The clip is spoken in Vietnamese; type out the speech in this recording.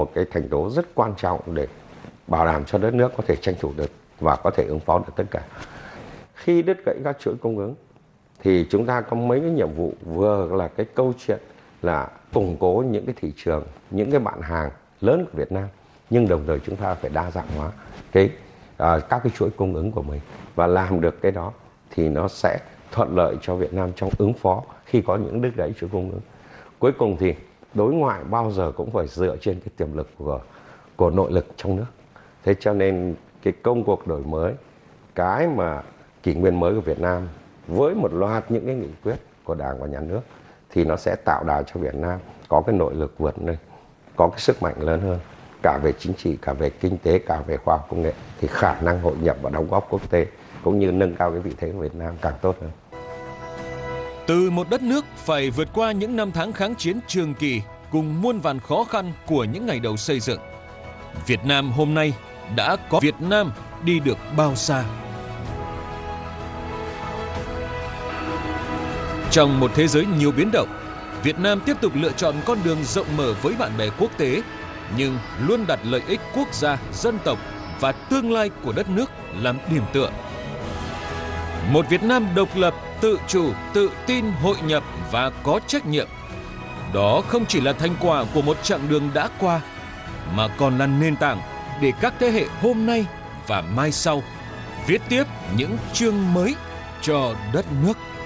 một cái thành tố rất quan trọng để bảo đảm cho đất nước có thể tranh thủ được và có thể ứng phó được tất cả. Khi đứt gãy các chuỗi cung ứng thì chúng ta có mấy cái nhiệm vụ, vừa là cái câu chuyện là củng cố những cái thị trường, những cái bạn hàng lớn của Việt Nam, nhưng đồng thời chúng ta phải đa dạng hóa các cái chuỗi cung ứng của mình, và làm được cái đó thì nó sẽ thuận lợi cho Việt Nam trong ứng phó khi có những đứt gãy chuỗi cung ứng. Cuối cùng thì đối ngoại bao giờ cũng phải dựa trên cái tiềm lực của nội lực trong nước. Thế cho nên cái công cuộc đổi mới, cái mà kỷ nguyên mới của Việt Nam với một loạt những cái nghị quyết của Đảng và Nhà nước thì nó sẽ tạo đà cho Việt Nam có cái nội lực vượt lên, có cái sức mạnh lớn hơn, cả về chính trị, cả về kinh tế, cả về khoa học công nghệ, thì khả năng hội nhập và đóng góp quốc tế cũng như nâng cao cái vị thế của Việt Nam càng tốt hơn. Từ một đất nước phải vượt qua những năm tháng kháng chiến trường kỳ cùng muôn vàn khó khăn của những ngày đầu xây dựng, Việt Nam hôm nay đã có Việt Nam đi được bao xa. Trong một thế giới nhiều biến động, Việt Nam tiếp tục lựa chọn con đường rộng mở với bạn bè quốc tế, nhưng luôn đặt lợi ích quốc gia, dân tộc và tương lai của đất nước làm điểm tựa. Một Việt Nam độc lập, tự chủ, tự tin, hội nhập và có trách nhiệm. Đó không chỉ là thành quả của một chặng đường đã qua, mà còn là nền tảng để các thế hệ hôm nay và mai sau viết tiếp những chương mới cho đất nước.